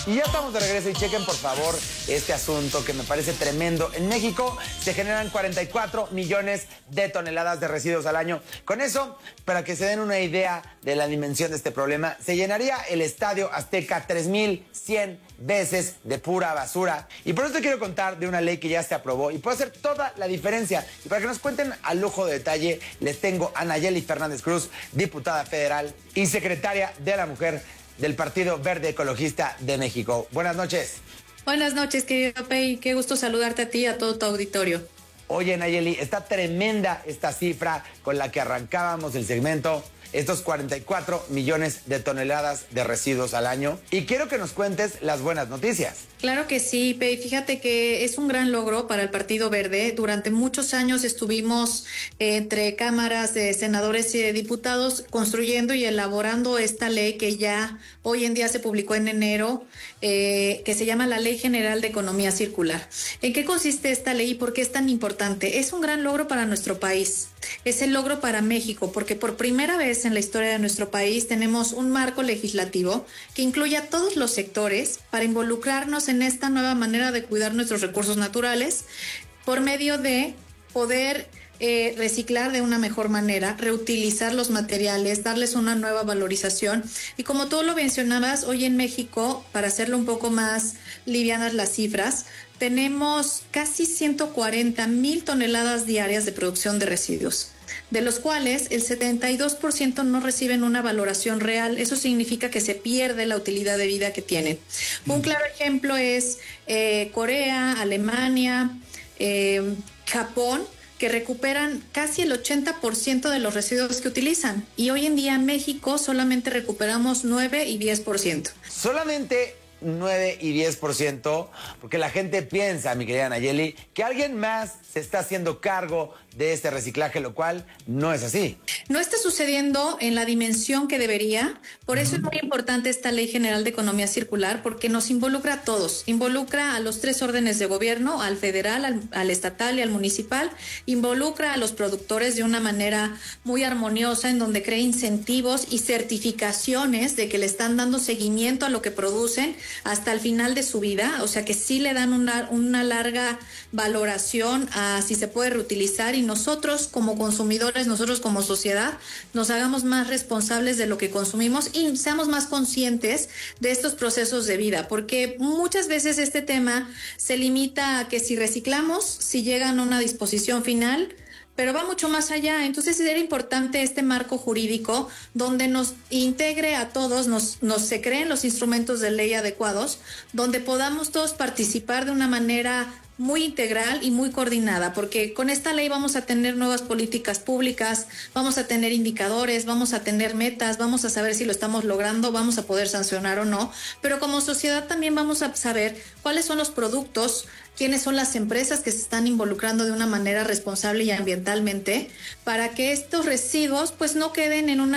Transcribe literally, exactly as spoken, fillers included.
Y ya estamos de regreso y chequen por favor este asunto que me parece tremendo. En México se generan cuarenta y cuatro millones de toneladas de residuos al año. Con eso, para que se den una idea de la dimensión de este problema, se llenaría el Estadio Azteca tres mil cien veces de pura basura. Y por eso te quiero contar de una ley que ya se aprobó y puede hacer toda la diferencia. Y para que nos cuenten a lujo de detalle, les tengo a Nayeli Fernández Cruz, diputada federal y secretaria de la Mujer del Partido Verde Ecologista de México. Buenas noches. Buenas noches, querido Pei. Qué gusto saludarte a ti y a todo tu auditorio. Oye, Nayeli, está tremenda esta cifra con la que arrancábamos el segmento. Estos cuarenta y cuatro millones de toneladas de residuos al año. Y quiero que nos cuentes las buenas noticias. Claro que sí, Pei. Fíjate que es un gran logro para el Partido Verde. Durante muchos años estuvimos eh, entre cámaras de senadores y de diputados construyendo y elaborando esta ley que ya hoy en día se publicó en enero, eh, que se llama la Ley General de Economía Circular. ¿En qué consiste esta ley y por qué es tan importante? Es un gran logro para nuestro país. Es el logro para México, porque por primera vez en la historia de nuestro país tenemos un marco legislativo que incluye a todos los sectores para involucrarnos en esta nueva manera de cuidar nuestros recursos naturales por medio de poder eh, reciclar de una mejor manera, reutilizar los materiales, darles una nueva valorización. Y como tú lo mencionabas, hoy en México, para hacerlo un poco más livianas las cifras, tenemos casi ciento cuarenta mil toneladas diarias de producción de residuos, de los cuales el setenta y dos por ciento no reciben una valoración real. Eso significa que se pierde la utilidad de vida que tienen. Un claro ejemplo es eh, Corea, Alemania, eh, Japón, que recuperan casi el ochenta por ciento de los residuos que utilizan. Y hoy en día en México solamente recuperamos nueve y diez por ciento. Solamente nueve y diez por ciento, porque la gente piensa, mi querida Nayeli, que alguien más se está haciendo cargo de este reciclaje, lo cual no es así. No está sucediendo en la dimensión que debería. Por eso es muy importante esta Ley General de Economía Circular, porque nos involucra a todos. Involucra a los tres órdenes de gobierno, al federal, al, al estatal y al municipal. Involucra a los productores de una manera muy armoniosa, en donde crea incentivos y certificaciones de que le están dando seguimiento a lo que producen hasta el final de su vida. O sea que sí le dan una, una larga valoración a si se puede reutilizar, y nosotros como consumidores, nosotros como sociedad, nos hagamos más responsables de lo que consumimos y seamos más conscientes de estos procesos de vida, porque muchas veces este tema se limita a que si reciclamos, si llegan a una disposición final, pero va mucho más allá. Entonces era importante este marco jurídico donde nos integre a todos, nos, nos se creen los instrumentos de ley adecuados, donde podamos todos participar de una manera muy integral y muy coordinada, porque con esta ley vamos a tener nuevas políticas públicas, vamos a tener indicadores, vamos a tener metas, vamos a saber si lo estamos logrando, vamos a poder sancionar o no, pero como sociedad también vamos a saber cuáles son los productos, quiénes son las empresas que se están involucrando de una manera responsable y ambientalmente, para que estos residuos pues no queden en una